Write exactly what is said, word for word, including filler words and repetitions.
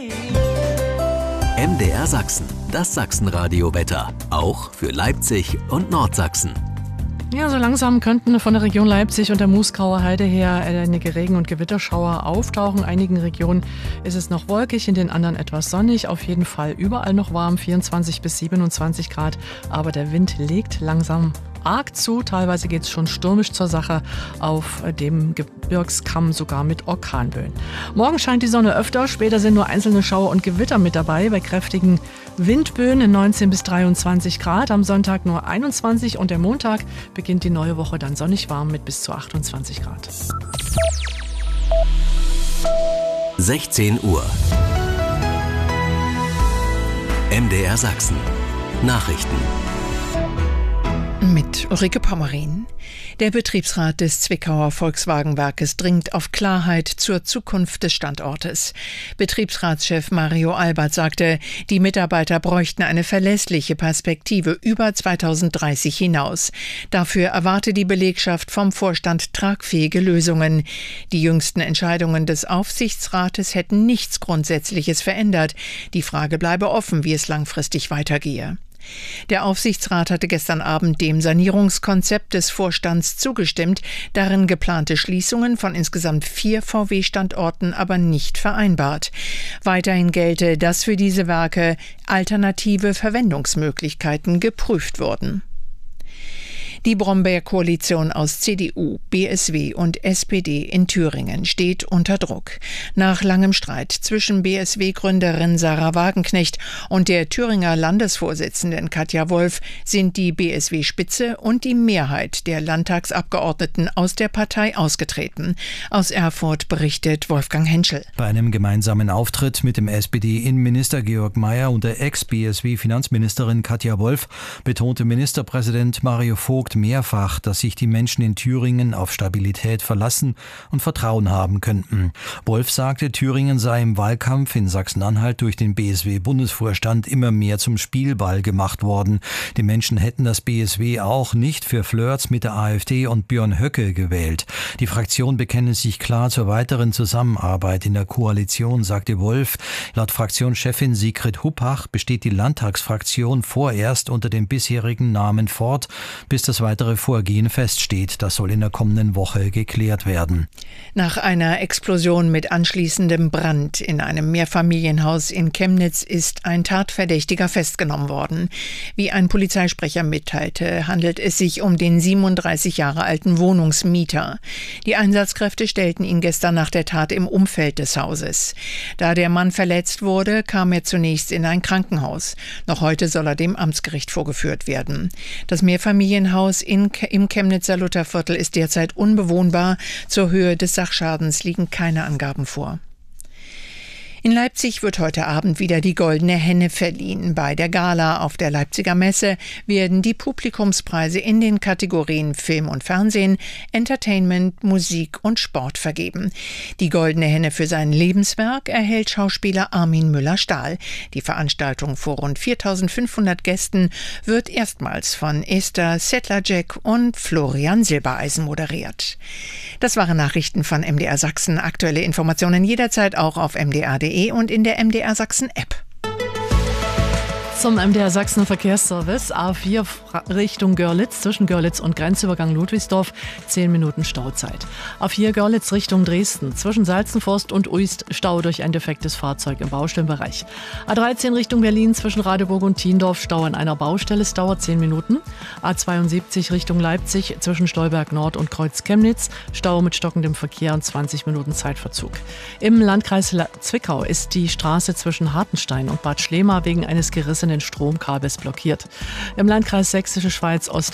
M D R Sachsen, das Sachsenradio-Wetter. Auch für Leipzig und Nordsachsen. Ja, so langsam könnten von der Region Leipzig und der Moosgrauer Heide her einige Regen- und Gewitterschauer auftauchen. In einigen Regionen ist es noch wolkig, in den anderen etwas sonnig. Auf jeden Fall überall noch warm, vierundzwanzig bis siebenundzwanzig Grad. Aber der Wind legt langsam arg zu. Teilweise geht es schon stürmisch zur Sache, auf dem Gebirgskamm sogar mit Orkanböen. Morgen scheint die Sonne öfter, später sind nur einzelne Schauer und Gewitter mit dabei. Bei kräftigen Windböen in neunzehn bis dreiundzwanzig Grad, am Sonntag nur einundzwanzig und der Montag beginnt die neue Woche dann sonnig warm mit bis zu achtundzwanzig Grad. sechzehn Uhr. M D R Sachsen. Nachrichten. Mit Ulrike Pommerin. Der Betriebsrat des Zwickauer Volkswagenwerkes dringt auf Klarheit zur Zukunft des Standortes. Betriebsratschef Mario Albert sagte, die Mitarbeiter bräuchten eine verlässliche Perspektive über zweitausenddreißig hinaus. Dafür erwarte die Belegschaft vom Vorstand tragfähige Lösungen. Die jüngsten Entscheidungen des Aufsichtsrates hätten nichts Grundsätzliches verändert. Die Frage bleibe offen, wie es langfristig weitergehe. Der Aufsichtsrat hatte gestern Abend dem Sanierungskonzept des Vorstands zugestimmt, darin geplante Schließungen von insgesamt vier V W-Standorten aber nicht vereinbart. Weiterhin gelte, dass für diese Werke alternative Verwendungsmöglichkeiten geprüft wurden. Die Brombeer-Koalition aus C D U, B S W und S P D in Thüringen steht unter Druck. Nach langem Streit zwischen B S W-Gründerin Sarah Wagenknecht und der Thüringer Landesvorsitzenden Katja Wolf sind die B S W-Spitze und die Mehrheit der Landtagsabgeordneten aus der Partei ausgetreten. Aus Erfurt berichtet Wolfgang Henschel. Bei einem gemeinsamen Auftritt mit dem S P D-Innenminister Georg Mayer und der Ex-B S W-Finanzministerin Katja Wolf betonte Ministerpräsident Mario Vogt mehrfach, dass sich die Menschen in Thüringen auf Stabilität verlassen und Vertrauen haben könnten. Wolf sagte, Thüringen sei im Wahlkampf in Sachsen-Anhalt durch den B S W-Bundesvorstand immer mehr zum Spielball gemacht worden. Die Menschen hätten das B S W auch nicht für Flirts mit der AfD und Björn Höcke gewählt. Die Fraktion bekenne sich klar zur weiteren Zusammenarbeit in der Koalition, sagte Wolf. Laut Fraktionschefin Sigrid Huppach besteht die Landtagsfraktion vorerst unter dem bisherigen Namen fort, bis das weitere Vorgehen feststeht. Das soll in der kommenden Woche geklärt werden. Nach einer Explosion mit anschließendem Brand in einem Mehrfamilienhaus in Chemnitz ist ein Tatverdächtiger festgenommen worden. Wie ein Polizeisprecher mitteilte, handelt es sich um den siebenunddreißig Jahre alten Wohnungsmieter. Die Einsatzkräfte stellten ihn gestern nach der Tat im Umfeld des Hauses. Da der Mann verletzt wurde, kam er zunächst in ein Krankenhaus. Noch heute soll er dem Amtsgericht vorgeführt werden. Das Mehrfamilienhaus In, im Chemnitzer Lutherviertel ist derzeit unbewohnbar. Zur Höhe des Sachschadens liegen keine Angaben vor. In Leipzig wird heute Abend wieder die Goldene Henne verliehen. Bei der Gala auf der Leipziger Messe werden die Publikumspreise in den Kategorien Film und Fernsehen, Entertainment, Musik und Sport vergeben. Die Goldene Henne für sein Lebenswerk erhält Schauspieler Armin Müller-Stahl. Die Veranstaltung vor rund viertausendfünfhundert Gästen wird erstmals von Esther Settlerjack und Florian Silbereisen moderiert. Das waren Nachrichten von M D R Sachsen. Aktuelle Informationen jederzeit auch auf m d r punkt d e und in der M D R Sachsen App. Zum M D R Sachsen Verkehrsservice. A vier Richtung Görlitz, zwischen Görlitz und Grenzübergang Ludwigsdorf, zehn Minuten Stauzeit. A vier Görlitz Richtung Dresden, zwischen Salzenforst und Uist, Stau durch ein defektes Fahrzeug im Baustellenbereich. A dreizehn Richtung Berlin, zwischen Radeburg und Thiendorf, Stau an einer Baustelle, es dauert zehn Minuten. A zweiundsiebzig Richtung Leipzig, zwischen Stolberg Nord und Kreuz Chemnitz, Stau mit stockendem Verkehr und zwanzig Minuten Zeitverzug. Im Landkreis Zwickau ist die Straße zwischen Hartenstein und Bad Schlema wegen eines gerissenen Stromkabels blockiert. Im Landkreis Sächsische Schweiz Ost